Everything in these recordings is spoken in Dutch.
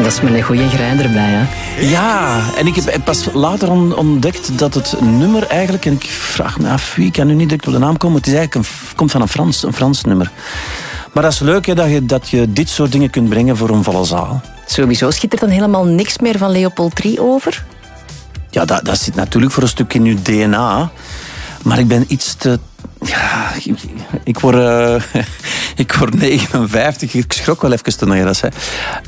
dat is met een goede grijn erbij, hè? Ja, en ik heb pas later ontdekt dat het nummer eigenlijk... En ik vraag me af, ik kan nu niet direct op de naam komen. Het is eigenlijk komt van een Frans nummer. Maar dat is leuk, hè, dat je dit soort dingen kunt brengen voor een volle zaal. Sowieso schiet er dan helemaal niks meer van Leopold III over? Ja, dat zit natuurlijk voor een stuk in je DNA. Maar ik ben iets te... Ja, ik word 59. Ik schrok wel even toen je dat zei.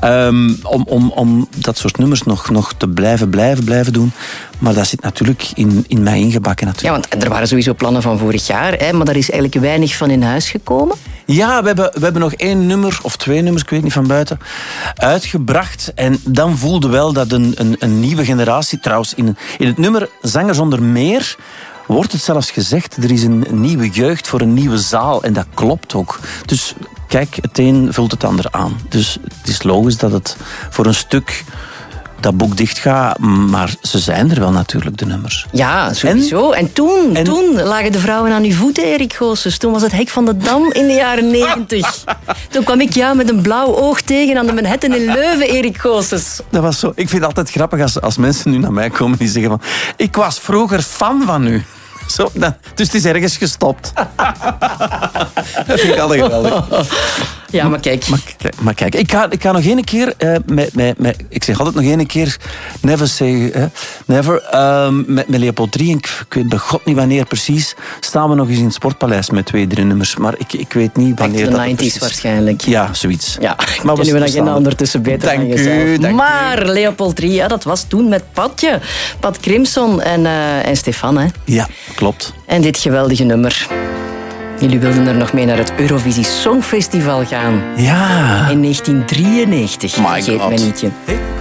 Om dat soort nummers nog te blijven doen. Maar dat zit natuurlijk in mij ingebakken. Natuurlijk. Ja, want er waren sowieso plannen van vorig jaar, hè, maar daar is eigenlijk weinig van in huis gekomen. Ja, we hebben nog 1 nummer, of 2 nummers, ik weet niet van buiten, uitgebracht. En dan voelde wel dat een nieuwe generatie... Trouwens, in het nummer Zanger zonder meer... wordt het zelfs gezegd, er is een nieuwe jeugd voor een nieuwe zaal. En dat klopt ook. Dus kijk, het een vult het ander aan. Dus het is logisch dat het voor een stuk dat boek dicht gaat. Maar ze zijn er wel natuurlijk, de nummers. Ja, sowieso. En toen lagen de vrouwen aan uw voeten, Erik Goossens. Toen was het Hek van de Dam in de jaren 90. Toen kwam ik jou met een blauw oog tegen aan de Manhattan in Leuven, Erik Goossens. Dat was zo. Ik vind het altijd grappig als mensen nu naar mij komen die zeggen van... Ik was vroeger fan van u. Zo, dus het is ergens gestopt. Dat vind ik altijd geweldig. Ja, maar kijk. Maar kijk, ik ga nog één keer... ik zeg altijd nog één keer... Never say never. Met Leopold III, ik weet bij God niet wanneer precies... staan we nog eens in het Sportpaleis met 2-3 nummers. Maar ik weet niet wanneer dat precies... 90's waarschijnlijk. Ja, zoiets. Ja, maar we kunnen agenda ondertussen beter dank dan jezelf. Dank maar Leopold III, ja, dat was toen met Patje. Pat Crimson en Stefan, hè? Ja, klopt. En dit geweldige nummer. Jullie wilden er nog mee naar het Eurovisie Songfestival gaan. Ja. In 1993. My Vergeet God. mij nietje.